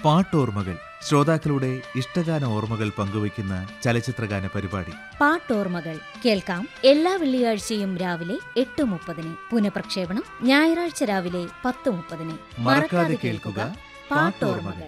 പാട്ടോർമ്മകൾ, ശ്രോതാക്കളുടെ ഇഷ്ടഗാന ഓർമ്മകൾ പങ്കുവയ്ക്കുന്ന ചലച്ചിത്രഗാന പരിപാടി. പാട്ടോർമ്മകൾ കേൾക്കാം എല്ലാ വെള്ളിയാഴ്ചയും രാവിലെ 8:30, പുനഃപ്രക്ഷേപണം ഞായറാഴ്ച രാവിലെ 10:30. മറക്കാതെ കേൾക്കുക പാട്ടോർമ്മകൾ.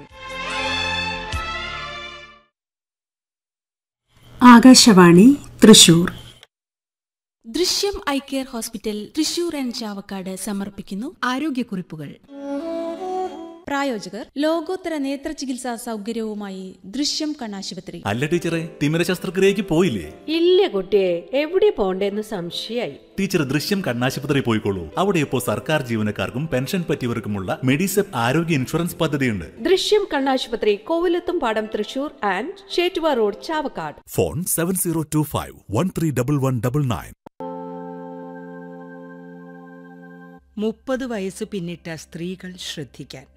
ആകാശവാണി തൃശൂർ. ദൃശ്യം eye care hospital Thrissur and Chavakkad സമർപ്പിക്കുന്നു ആരോഗ്യക്കുറിപ്പുകൾ. പ്രായോജകർ ലോകോത്തര നേത്ര ചികിത്സാ സൗകര്യവുമായി ദൃശ്യം കണ്ണാശുപത്രി. അല്ല ടീച്ചറെ, തിമിര ശസ്ത്രക്രിയക്ക് പോയില്ലേ? ഇല്ല കുട്ടിയെ, എവിടെ പോണ്ടേന്ന് സംശയായി. ടീച്ചർ ദൃശ്യം കണ്ണാശുപത്രി പോയിക്കോളൂ. അവിടെ ഇപ്പോൾ സർക്കാർ ജീവനക്കാർക്കും പെൻഷൻ പറ്റിയവർക്കുമുള്ള മെഡിസെപ് ആരോഗ്യ ഇൻഷുറൻസ് പദ്ധതിയുണ്ട്. ദൃശ്യം കണ്ണാശുപത്രി, കോവിലത്തും പാടം, Thrissur and Chettuva road, Chavakkad. Phone 7025131199. 30 വയസ്സ് പിന്നിട്ട സ്ത്രീകൾ ശ്രദ്ധിക്കാൻ.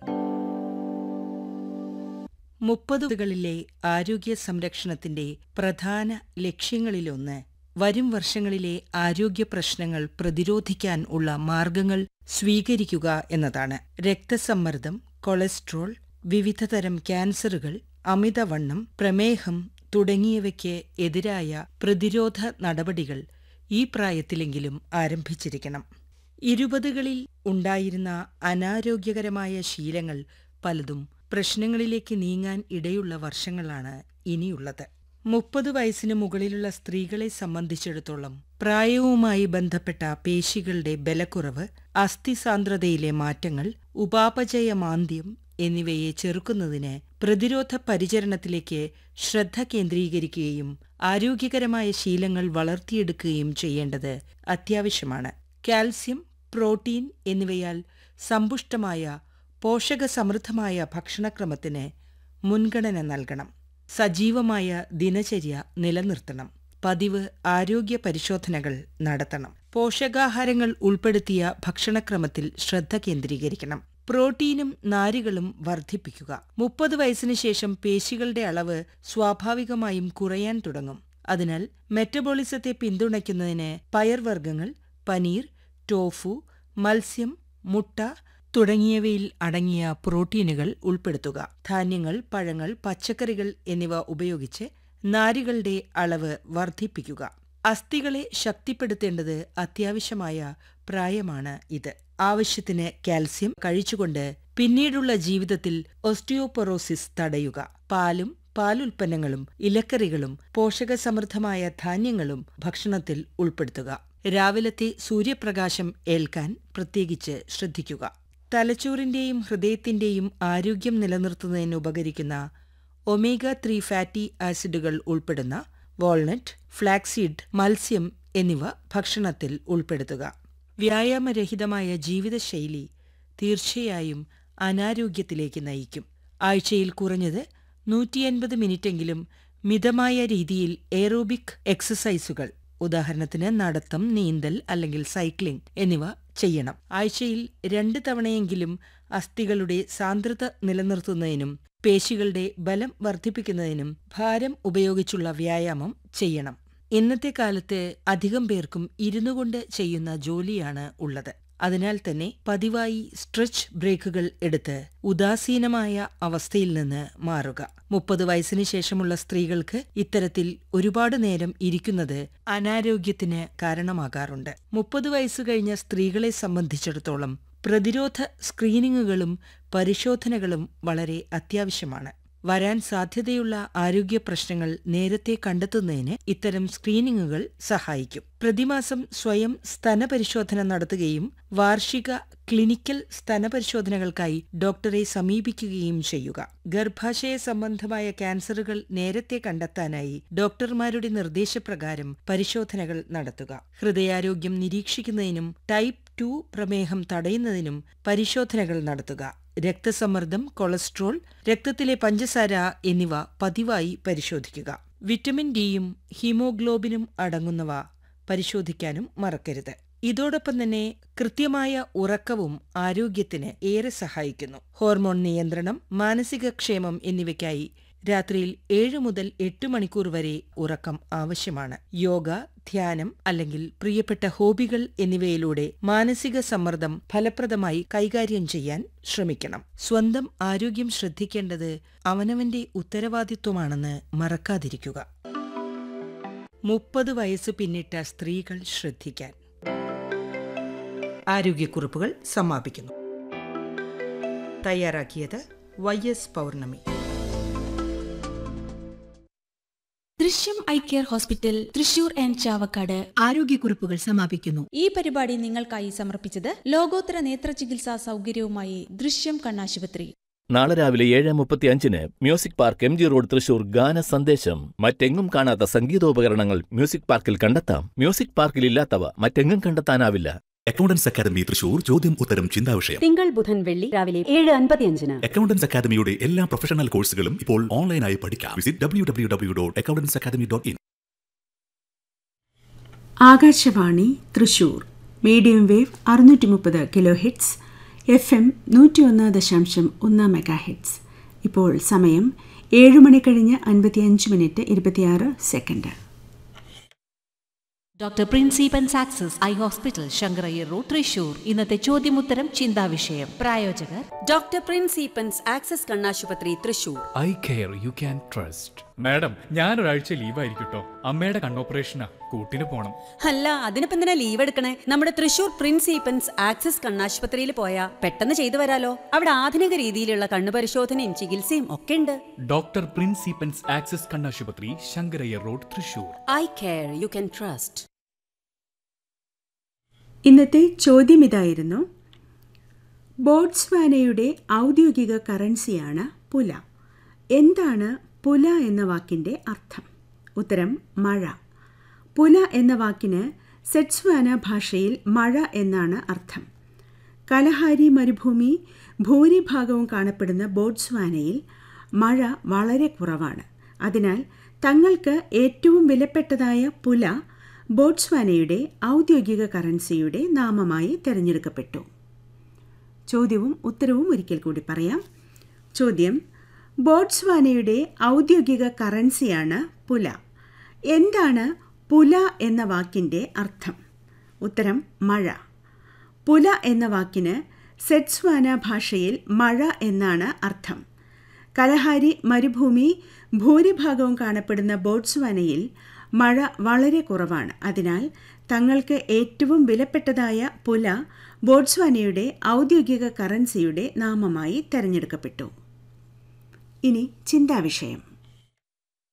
30കളിലെ ആരോഗ്യ സംരക്ഷണത്തിന്റെ പ്രധാന ലക്ഷ്യങ്ങളിലൊന്ന് വരും വർഷങ്ങളിലെ ആരോഗ്യ പ്രശ്നങ്ങൾ പ്രതിരോധിക്കാൻ ഉള്ള മാർഗങ്ങൾ സ്വീകരിക്കുക എന്നതാണ്. രക്തസമ്മർദ്ദം, കൊളസ്ട്രോൾ, വിവിധതരം ക്യാൻസറുകൾ, അമിതവണ്ണം, പ്രമേഹം തുടങ്ങിയവയ്ക്ക് എതിരായ പ്രതിരോധ നടപടികൾ ഈ പ്രായത്തിലെങ്കിലും ആരംഭിച്ചിരിക്കണം. 20കളിൽ ഉണ്ടായിരുന്ന അനാരോഗ്യകരമായ ശീലങ്ങൾ പലതും പ്രശ്നങ്ങളിലേക്ക് നീങ്ങാൻ ഇടയുള്ള വർഷങ്ങളാണ് ഇനിയുള്ളത്. 30 വയസ്സിന് മുകളിലുള്ള സ്ത്രീകളെ സംബന്ധിച്ചിടത്തോളം പ്രായവുമായി ബന്ധപ്പെട്ട പേശികളുടെ ബലക്കുറവ്, അസ്ഥിസാന്ദ്രതയിലെ മാറ്റങ്ങൾ, ഉപാപചയ മാന്ദ്യം എന്നിവയെ ചെറുക്കുന്നതിന് പ്രതിരോധ പരിചരണത്തിലേക്ക് ശ്രദ്ധ കേന്ദ്രീകരിക്കുകയും ആരോഗ്യകരമായ ശീലങ്ങൾ വളർത്തിയെടുക്കുകയും ചെയ്യേണ്ടത് അത്യാവശ്യമാണ്. കാൽസ്യം, പ്രോട്ടീൻ എന്നിവയാൽ സമ്പുഷ്ടമായ പോഷകസമൃദ്ധമായ ഭക്ഷണക്രമത്തിന് മുൻഗണന നൽകണം. സജീവമായ ദിനചര്യ നിലനിർത്തണം. പതിവ് ആരോഗ്യ പരിശോധനകൾ നടത്തണം. പോഷകാഹാരങ്ങൾ ഉൾപ്പെടുത്തിയ ഭക്ഷണക്രമത്തിൽ ശ്രദ്ധ കേന്ദ്രീകരിക്കണം. പ്രോട്ടീനും നാരുകളും വർദ്ധിപ്പിക്കുക. 30 വയസ്സിന് ശേഷം പേശികളുടെ അളവ് സ്വാഭാവികമായും കുറയാൻ തുടങ്ങും. അതിനാൽ മെറ്റബോളിസത്തെ പിന്തുണയ്ക്കുന്നതിന് പയർവർഗ്ഗങ്ങൾ, പനീർ, ടോഫു, മത്സ്യം, മുട്ട തുടങ്ങിയവയിൽ അടങ്ങിയ പ്രോട്ടീനുകൾ ഉൾപ്പെടുത്തുക. ധാന്യങ്ങൾ, പഴങ്ങൾ, പച്ചക്കറികൾ എന്നിവ ഉപയോഗിച്ച് നാരുകളുടെ അളവ് വർദ്ധിപ്പിക്കുക. അസ്ഥികളെ ശക്തിപ്പെടുത്തേണ്ടത് അത്യാവശ്യമായ പ്രായമാണ് ഇത്. ആവശ്യത്തിന് കാൽസ്യം കഴിച്ചുകൊണ്ട് പിന്നീടുള്ള ജീവിതത്തിൽ ഓസ്റ്റിയോപൊറോസിസ് തടയുക. പാലും പാലുൽപ്പന്നങ്ങളും ഇലക്കറികളും പോഷകസമൃദ്ധമായ ധാന്യങ്ങളും ഭക്ഷണത്തിൽ ഉൾപ്പെടുത്തുക. രാവിലത്തെ സൂര്യപ്രകാശം ഏൽക്കാൻ പ്രത്യേകിച്ച് ശ്രദ്ധിക്കുക. തലച്ചോറിന്റെയും ഹൃദയത്തിന്റെയും ആരോഗ്യം നിലനിർത്തുന്നതിന് ഉപകരിക്കുന്ന ഒമേഗ-3 ഫാറ്റി ആസിഡുകൾ ഉൾപ്പെടുന്ന വാൾനട്ട്, ഫ്ലാക്സീഡ്, മത്സ്യം എന്നിവ ഭക്ഷണത്തിൽ ഉൾപ്പെടുത്തുക. വ്യായാമരഹിതമായ ജീവിതശൈലി തീർച്ചയായും അനാരോഗ്യത്തിലേക്ക് നയിക്കും. ആഴ്ചയിൽ കുറഞ്ഞത് 150 മിനിറ്റെങ്കിലും മിതമായ രീതിയിൽ എയറോബിക് എക്സസൈസുകൾ, ഉദാഹരണത്തിന് നടത്തം, നീന്തൽ അല്ലെങ്കിൽ സൈക്ലിംഗ് എന്നിവ ചെയ്യണം. ആഴ്ചയിൽ 2 തവണയെങ്കിലും അസ്ഥികളുടെ സാന്ദ്രത നിലനിർത്തുന്നതിനും പേശികളുടെ ബലം വർദ്ധിപ്പിക്കുന്നതിനും ഭാരം ഉപയോഗിച്ചുള്ള വ്യായാമം ചെയ്യണം. ഇന്നത്തെ കാലത്ത് അധികം പേർക്കും ഇരുന്നുകൊണ്ട് ചെയ്യുന്ന ജോലിയാണ് ഉള്ളത്. അതിനാൽ തന്നെ പതിവായി സ്ട്രെച്ച് ബ്രേക്കുകൾ എടുത്ത് ഉദാസീനമായ അവസ്ഥയിൽ നിന്ന് മാറുക. 30 വയസ്സിന് ശേഷമുള്ള സ്ത്രീകൾക്ക് ഇത്തരത്തിൽ ഒരുപാട് നേരം ഇരിക്കുന്നത് അനാരോഗ്യത്തിന് കാരണമാകാറുണ്ട്. 30 വയസ്സ് കഴിഞ്ഞ സ്ത്രീകളെ സംബന്ധിച്ചിടത്തോളം പ്രതിരോധ സ്ക്രീനിങ്ങുകളും പരിശോധനകളും വളരെ അത്യാവശ്യമാണ്. വരാൻ സാധ്യതയുള്ള ആരോഗ്യ പ്രശ്നങ്ങൾ നേരത്തെ കണ്ടെത്തുന്നതിന് ഇത്തരം സ്ക്രീനിങ്ങുകൾ സഹായിക്കും. പ്രതിമാസം സ്വയം സ്തനപരിശോധന നടത്തുകയും വാർഷിക ക്ലിനിക്കൽ സ്തനപരിശോധനകൾക്കായി ഡോക്ടറെ സമീപിക്കുകയും ചെയ്യുക. ഗർഭാശയ സംബന്ധമായ ക്യാൻസറുകൾ നേരത്തെ കണ്ടെത്താനായി ഡോക്ടർമാരുടെ നിർദ്ദേശപ്രകാരം പരിശോധനകൾ നടത്തുക. ഹൃദയാരോഗ്യം നിരീക്ഷിക്കുന്നതിനും ടൈപ്പ് 2 പ്രമേഹം തടയുന്നതിനും പരിശോധനകൾ നടത്തുക. രക്തസമ്മർദ്ദം, കൊളസ്ട്രോൾ, രക്തത്തിലെ പഞ്ചസാര എന്നിവ പതിവായി പരിശോധിക്കുക. വിറ്റമിൻ ഡിയും ഹീമോഗ്ലോബിനും അടങ്ങുന്നവ പരിശോധിക്കാനും മറക്കരുത്. ഇതോടൊപ്പം തന്നെ കൃത്യമായ ഉറക്കവും ആരോഗ്യത്തിന് ഏറെ സഹായിക്കുന്നു. ഹോർമോൺ നിയന്ത്രണം, മാനസിക ക്ഷേമം എന്നിവയ്ക്കായി രാത്രിയിൽ 7 മുതൽ 8 മണിക്കൂർ വരെ ഉറക്കം ആവശ്യമാണ്. യോഗ, ധ്യാനം അല്ലെങ്കിൽ പ്രിയപ്പെട്ട ഹോബികൾ എന്നിവയിലൂടെ മാനസിക സമ്മർദ്ദം ഫലപ്രദമായി കൈകാര്യം ചെയ്യാൻ ശ്രമിക്കണം. സ്വന്തം ആരോഗ്യം ശ്രദ്ധിക്കേണ്ടത് അവനവന്റെ ഉത്തരവാദിത്വമാണെന്ന് മറക്കാതിരിക്കുക. 30 വയസ്സ് പിന്നിട്ട സ്ത്രീകൾ ശ്രദ്ധിക്കാൻ. ആരോഗ്യക്കുറിപ്പുകൾ സമാപിക്കുന്നു. തയ്യാറാക്കിയത് YS പൗർണമി. ദൃശ്യം eye care hospital Thrissur and Chavakkad ആരോഗ്യക്കുറിപ്പുകൾ സമാപിക്കുന്നു. ഈ പരിപാടി നിങ്ങൾക്കായി സമർപ്പിച്ചത് ലോകോത്തര നേത്ര ചികിത്സാ സൗകര്യവുമായി ദൃശ്യം കണ്ണാശുപത്രി. നാളെ രാവിലെ 7:35 music park MG road Thrissur ഗാന സന്ദേശം. മറ്റെങ്ങും കാണാത്ത സംഗീതോപകരണങ്ങൾ മ്യൂസിക് പാർക്കിൽ കണ്ടെത്താം. മ്യൂസിക് പാർക്കിൽ ഇല്ലാത്തവ മറ്റെങ്ങും കണ്ടെത്താനാവില്ല. അക്കൗണ്ടൻസ് അക്കാദമി തൃശൂർ ചോദ്യം ഉത്തരം ചിന്താവിഷയം തിങ്കൾ ബുധൻ വെള്ളി രാവിലെ 7:55. അക്കൗണ്ടൻസ് അക്കാദമിയുടെ എല്ലാ പ്രൊഫഷണൽ കോഴ്സുകളും ഇപ്പോൾ ഓൺലൈനായി പഠിക്കാം. Visit www.accountanceacademy.in. Akashvani Thrissur medium wave 630 kilo hertz, FM 101.1 megahertz. ഇപ്പോൾ സമയം 7 മണി കഴിഞ്ഞ് 55 minute 26 second. Doctor പ്രിൻസിപ്പൻസ് access eye hospital Sankara Iyer road Thrissur. ഇന്നത്തെ ചോദ്യമുത്തരം ചിന്താവിഷയം. പ്രായോജകർ ഡോക്ടർ പ്രിൻസിപ്പൻസ് ആക്സസ് കണ്ണാശുപത്രി Thrissur. Eye care you can trust. Madam, ഞാനൊരാഴ്ച ലീവായിരിക്കട്ടോ. അമ്മയുടെ കണ്ണോപ്പറേഷനാ, കൂട്ടിന് പോണം. അല്ല, അതിനിപ്പോ എന്തിനാ ലീവ് എടുക്കണേ? നമ്മുടെ തൃശൂർ പ്രിൻസിപ്പൻസ് ആക്സസ് കണ്ണാശുപത്രിയിൽ പോയാ പെട്ടെന്ന് ചെയ്തു വരാലോ. അവിടെ ആധുനിക രീതിയിലുള്ള കണ്ണു പരിശോധനയും ചികിത്സയും ഒക്കെ ഉണ്ട്. ഡോക്ടർ പ്രിൻസിപ്പൻസ് ആക്സസ് കണ്ണാശുപത്രി, Sankara Iyer road Thrissur. Eye care you can trust. ഇന്നത്തെ ചോദ്യം ഇതായിരുന്നു: ബോട്സ്വാനയുടെ ഔദ്യോഗിക കറൻസിയാണ് പുല. എന്താണ് പുല എന്ന വാക്കിൻ്റെ അർത്ഥം? ഉത്തരം മഴ. പുല എന്ന വാക്കിന് സെറ്റ്സ്വാന ഭാഷയിൽ മഴ എന്നാണ് അർത്ഥം. കലഹാരി മരുഭൂമി ഭൂരിഭാഗവും കാണപ്പെടുന്ന ബോട്സ്വാനയിൽ മഴ വളരെ കുറവാണ്. അതിനാൽ തങ്ങൾക്ക് ഏറ്റവും വിലപ്പെട്ടതായ പുല ബോട്സ്വാനയുടെ ഔദ്യോഗിക കറൻസിയുടെ നാമമായി തിരഞ്ഞെടുക്കപ്പെട്ടു. ചോദ്യവും ഉത്തരവും ഒരിക്കൽ കൂടി പറയാം. ചോദ്യം: ബോട്സ്വാനയുടെ ഔദ്യോഗിക കറൻസിയാണ് പുല. എന്താണ് പുല എന്ന വാക്കിൻ്റെ അർത്ഥം? ഉത്തരം മഴ. പുല എന്ന വാക്കിന് സെറ്റ്സ്വാന ഭാഷയിൽ മഴ എന്നാണ് അർത്ഥം. കലഹാരി മരുഭൂമി ഭൂരിഭാഗവും കാണപ്പെടുന്ന ബോട്സ്വാനയിൽ മഴ വളരെ കുറവാണ്. അതിനാൽ തങ്ങൾക്ക് ഏറ്റവും വിലപ്പെട്ടതായ പുല ബോട്സ്വാനയുടെ ഔദ്യോഗിക കറൻസിയുടെ നാമമായി തിരഞ്ഞെടുക്കപ്പെട്ടു. ഇനി ചിന്താവിഷയം.